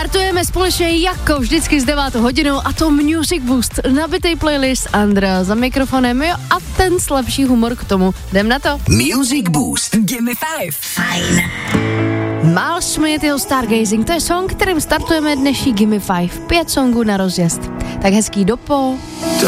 Startujeme společně jako vždycky s 9 hodinou a to Music Boost, nabitej playlist, Andra za mikrofonem, jo, a ten slabší humor k tomu. Jdem na to. Music Boost. Gimme 5. Fajn. Miles Smith, jeho Stargazing, to je song, kterým startujeme dnešní Gimme 5. 5 songů na rozjezd. Tak hezký dopo.